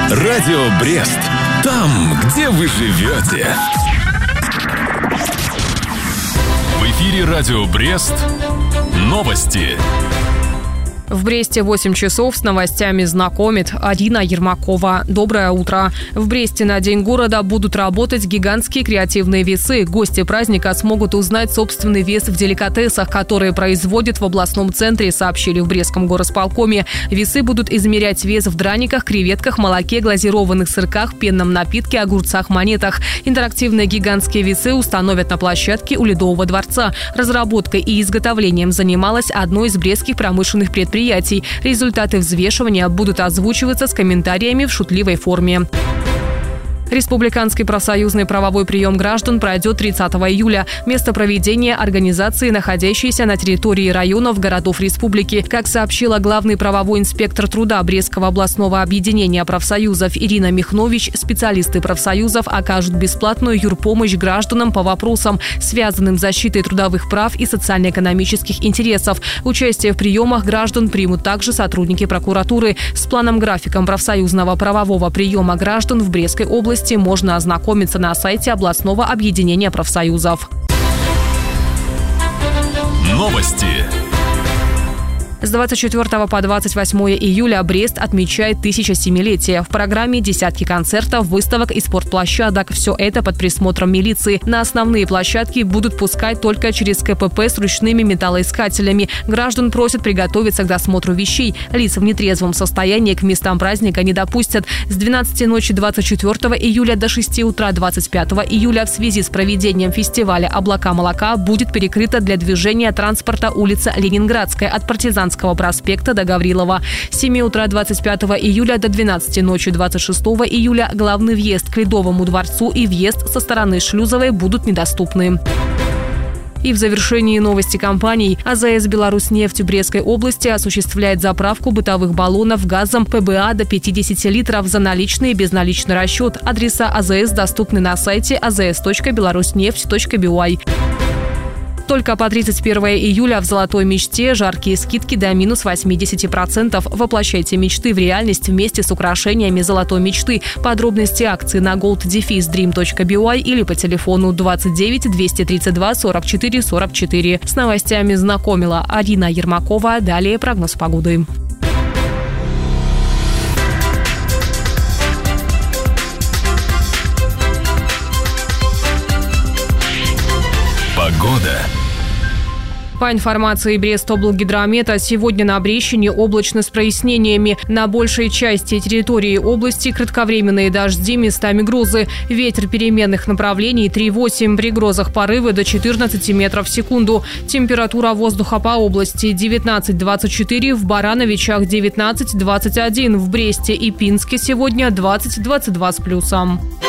Радио Брест. Там, где вы живете. В эфире Радио Брест. Новости. В Бресте 8 часов с новостями знакомит Арина Ермакова. Доброе утро. В Бресте на День города будут работать гигантские креативные весы. Гости праздника смогут узнать собственный вес в деликатесах, которые производят в областном центре, сообщили в Брестском горосполкоме. Весы будут измерять вес в драниках, креветках, молоке, глазированных сырках, пенном напитке, огурцах, монетах. Интерактивные гигантские весы установят на площадке у Ледового дворца. Разработкой и изготовлением занималось одно из брестских промышленных предприятий. Результаты взвешивания будут озвучиваться с комментариями в шутливой форме. Республиканский профсоюзный правовой прием граждан пройдет 30 июля. Место проведения – организации, находящиеся на территории районов, городов республики. Как сообщила главный правовой инспектор труда Брестского областного объединения профсоюзов Ирина Михнович, специалисты профсоюзов окажут бесплатную юрпомощь гражданам по вопросам, связанным с защитой трудовых прав и социально-экономических интересов. Участие в приемах граждан примут также сотрудники прокуратуры. С планом-графиком профсоюзного правового приема граждан в Брестской области можно ознакомиться на сайте областного объединения профсоюзов. Новости. С 24 по 28 июля Брест отмечает 1007-летие. В программе десятки концертов, выставок и спортплощадок. Все это под присмотром милиции. На основные площадки будут пускать только через КПП с ручными металлоискателями. Граждан просят приготовиться к досмотру вещей. Лиц в нетрезвом состоянии к местам праздника не допустят. С 12 ночи 24 июля до 6 утра 25 июля в связи с проведением фестиваля «Облака молока» будет перекрыта для движения транспорта улица Ленинградская от Партизанского проспекта до Гаврилова. С 7 утра 25 июля до 12 ночи 26 июля главный въезд к Ледовому дворцу и въезд со стороны Шлюзовой будут недоступны. И в завершении новости компаний. АЗС «Беларусьнефть» в Брестской области осуществляет заправку бытовых баллонов газом ПБА до 50 литров за наличный и безналичный расчет. Адреса АЗС доступны на сайте azs.belarusneft.by. Только по 31 июля в «Золотой мечте» жаркие скидки до минус 80%. Воплощайте мечты в реальность вместе с украшениями «Золотой мечты». Подробности акции на gold-dream.by или по телефону 29 232 44 44. С новостями знакомила Арина Ермакова. Далее прогноз погоды. Погода. По информации Брестоблгидромета, сегодня на Брещине облачно с прояснениями. На большей части территории области кратковременные дожди, местами грозы. Ветер переменных направлений 3,8, при грозах порывы до 14 метров в секунду. Температура воздуха по области 19-24, в Барановичах 19-21, в Бресте и Пинске сегодня 20-22 с плюсом.